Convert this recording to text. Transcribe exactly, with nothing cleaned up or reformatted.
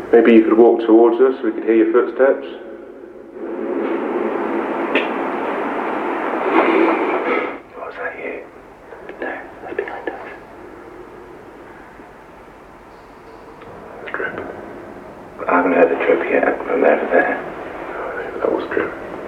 Maybe you could walk towards us so we could hear your footsteps? Was that you? No, that's behind us. Drip. I haven't heard the drip yet from there to there. That was drip.